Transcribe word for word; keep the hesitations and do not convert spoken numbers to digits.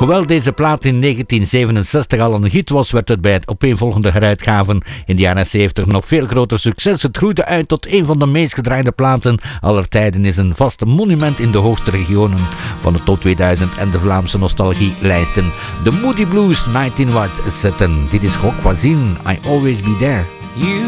Hoewel deze plaat in negentien zevenenzestig al een hit was, werd het bij het opeenvolgende heruitgaven in de jaren zeventig nog veel groter succes. Het groeide uit tot een van de meest gedraaide platen aller tijden, is een vast monument in de hoogste regionen van de top tweeduizend en de Vlaamse nostalgielijsten. De Moody Blues negentien watt zetten. Dit is Rock Voisine, I Always Be There. You